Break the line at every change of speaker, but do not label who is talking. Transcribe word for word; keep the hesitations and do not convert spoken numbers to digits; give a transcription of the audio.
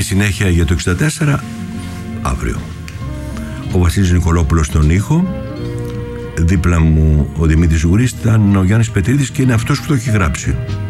συνέχεια για το εξήντα τέσσερα αύριο. Ο Βασίλης Νικολόπουλος στον ήχο, δίπλα μου ο Δημήτρης Γουρής, ήταν ο Γιάννης Πετρίδης και είναι αυτός που το έχει γράψει.